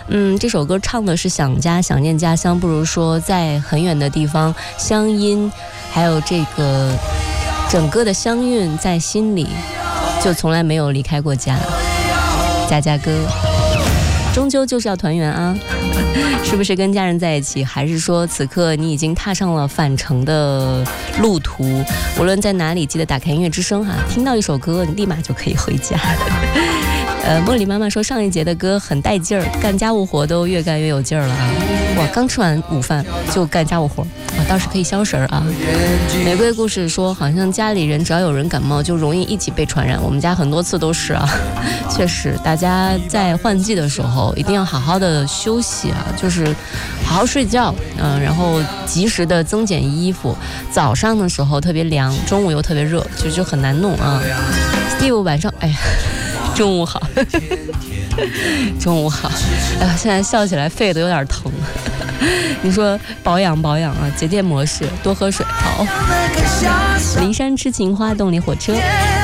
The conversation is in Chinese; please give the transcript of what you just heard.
这首歌唱的是想家，想念家乡，不如说在很远的地方，乡音还有这个整个的乡韵在心里，就从来没有离开过家。家家歌终究就是要团圆啊，是不是跟家人在一起，还是说此刻你已经踏上了返程的路途，无论在哪里记得打开音乐之声哈，听到一首歌你立马就可以回家。茉莉妈妈说上一节的歌很带劲儿，干家务活都越干越有劲儿了啊！哇，刚吃完午饭就干家务活啊，倒是可以消食啊。玫瑰故事说，好像家里人只要有人感冒就容易一起被传染，我们家很多次都是啊。确实，大家在换季的时候一定要好好的休息啊，就是好好睡觉，然后及时的增减衣服。早上的时候特别凉，中午又特别热，就很难弄啊。Steve 晚上，哎呀。中午好，中午好，现在笑起来肺都有点疼。你说保养啊，节电模式，多喝水。好，骊山痴情花动力火车。